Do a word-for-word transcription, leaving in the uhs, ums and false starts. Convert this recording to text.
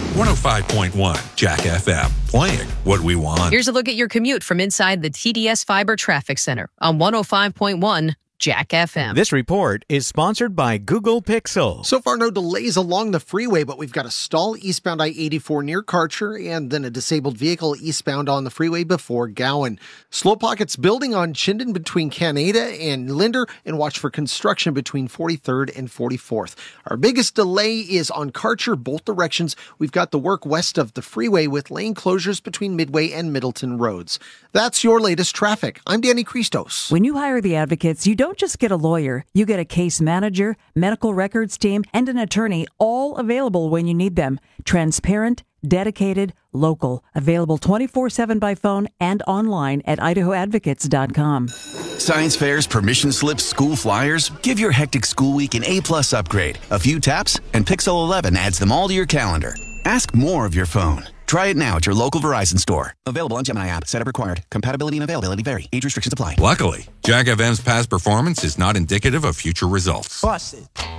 one oh five point one Jack F M, playing what we want. Here's a look at your commute from inside the T D S Fiber Traffic Center on one oh five point one Jack F M. This report is sponsored by Google Pixel. So far, no delays along the freeway, but we've got a stall eastbound I eighty-four near Karcher and then a disabled vehicle eastbound on the freeway before Gowan. Slow pockets building on Chinden between Canada and Linder, and watch for construction between forty-third and forty-fourth. Our biggest delay is on Karcher, both directions. We've got the work west of the freeway with lane closures between Midway and Middleton roads. That's your latest traffic. I'm Danny Christos. When you hire the Advocates, you don't just get a lawyer. You get a case manager, medical records team, and an attorney, all available when you need them. Transparent, dedicated, local. Available twenty-four seven by phone and online at idaho advocates dot com. Science fairs, permission slips, school flyers. Give your hectic school week an A-plus upgrade. A few taps, and Pixel eleven adds them all to your calendar. Ask more of your phone. Try it now at your local Verizon store. Available on Gemini app. Setup required. Compatibility and availability vary. Age restrictions apply. Luckily, Jack F M's past performance is not indicative of future results. Bust it.